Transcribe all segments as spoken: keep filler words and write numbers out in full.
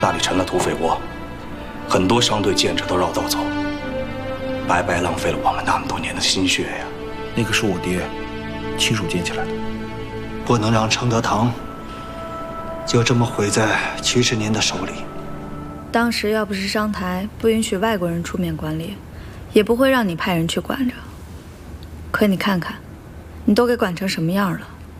那里成了土匪窝，很多商队见着都绕道走，白白浪费了我们那么多年的心血呀。 那个是我爹亲手建起来的， 不能让承德堂就这么毁在瞿世年的手里。 当时要不是商台不允许外国人出面管理，也不会让你派人去管着。可你看看，你都给管成什么样了？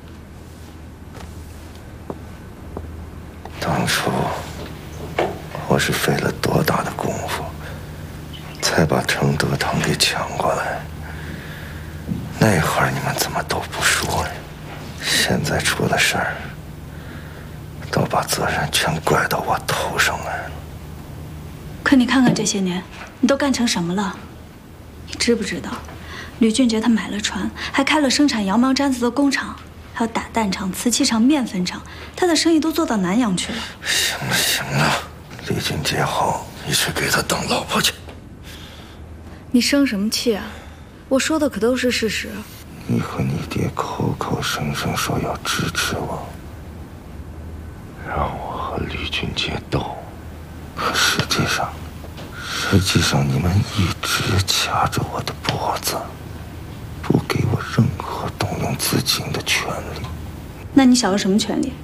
当初我是费了多大的功夫，才把承德堂给抢过来。那会儿你们怎么都不说呀？现在出了事儿，都把责任全怪到我头上来了。 可你看看这些年，你都干成什么了？你知不知道，吕俊杰他买了船，还开了生产羊毛毡子的工厂，还有打蛋厂、瓷器厂、面粉厂，他的生意都做到南洋去了。 行了行了，李俊杰好，你去给他当老婆去。 你生什么气啊？我说的可都是事实。 你和你爹口口声声说要支持我，让我和吕俊杰斗，可实际上，实际上你们一直掐着我的脖子，不给我任何动用资金的权利。 那你想要什么权利？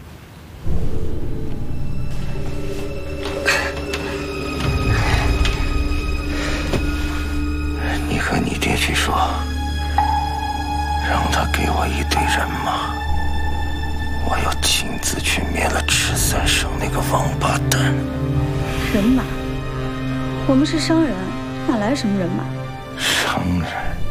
你和你爹去说，让他给我一队人马，我要亲自去灭了赤三省那个王八蛋。 人马？我们是商人，哪来什么人马？ 商人？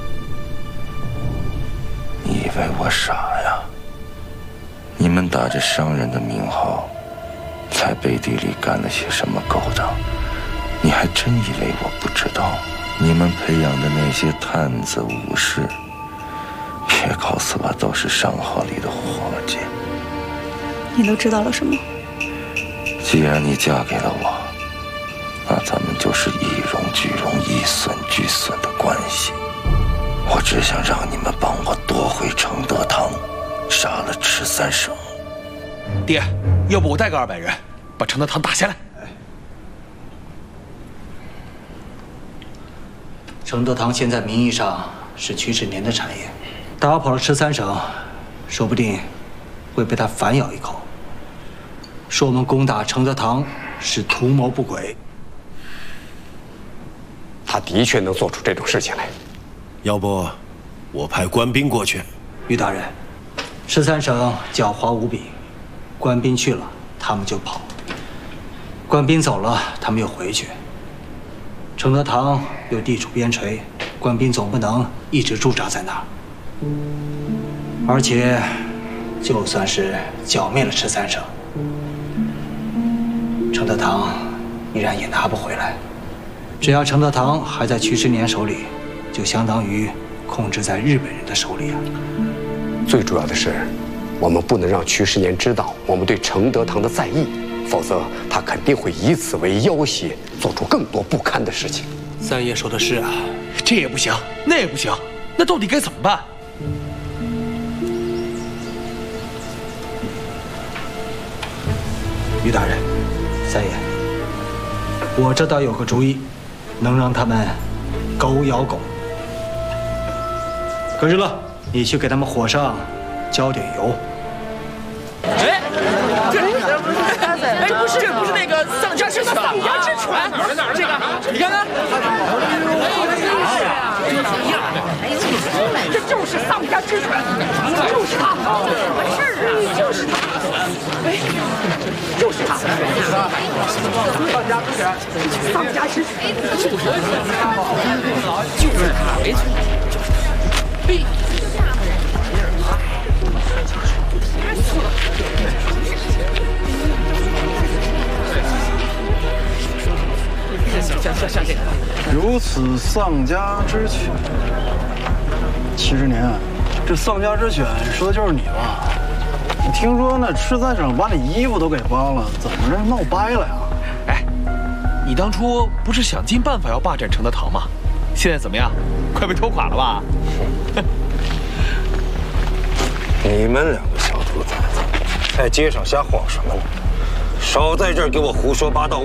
你以为我傻呀？你们打着商人的名号，在背地里干了些什么勾当？你还真以为我不知道？你们培养的那些探子武士，别告诉我都是商号里的伙计。 你都知道了什么？ 既然你嫁给了我，那咱们就是一荣俱荣、一损俱损的关系。我只想让你们帮我夺回承德堂，杀了赤三省。 爹，要不我带个二百人，把承德堂打下来？ 承德堂现在名义上是瞿世年的产业，打跑了赤三省，说不定会被他反咬一口，说我们攻打承德堂是图谋不轨。 他的确能做出这种事情来。 要不，我派官兵过去。 于大人，赤三省狡猾无比，官兵去了，他们就跑；官兵走了，他们又回去。承德堂有地处边陲，官兵总不能一直驻扎在那儿。而且，就算是剿灭了赤三省，承德堂依然也拿不回来。只要承德堂还在瞿世年手里，就相当于控制在日本人的手里啊。 最主要的是，我们不能让瞿世年知道我们对承德堂的在意，否则他肯定会以此为要挟，做出更多不堪的事情。 三爷说的是啊， 这也不行，那也不行，那到底该怎么办？ 于大人，三爷，我这倒有个主意，能让他们狗咬狗。可是了，你去给他们火上浇点油。 哎，这哎不是，这不是那个丧家之犬，丧家之犬，哪儿呢哪儿呢？这个，你看看，这就是丧家之犬，就是他，是啊，就是他，哎，就是他，丧家之犬，丧家之犬，就是他，就是他，没错，就是他，嘿。像像像这个， 如此丧家之犬，瞿世年，这丧家之犬说的就是你吧？你听说那赤三省把你衣服都给扒了，怎么着闹掰了呀？ 哎，你当初不是想尽办法要霸占承德堂吗？现在怎么样？快被拖垮了吧？ 你们两个小兔崽子，在街上瞎晃什么呢？ 少在这儿给我胡说八道！